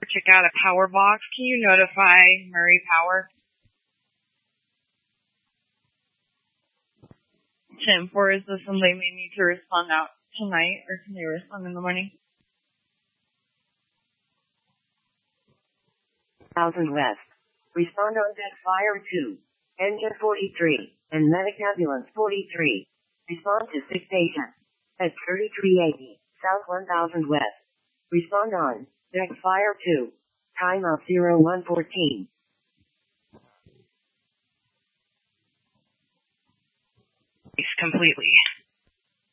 check out a power box. Can you notify Murray Power? 10-4, is this something they need to respond out tonight, or can they respond in the morning? 1000 West. Respond on deck fire 2. Engine 43, and medic ambulance 43. Respond to 6 agents. At 3380, South 1000 West. Respond on deck fire 2. Time of 0114. Completely.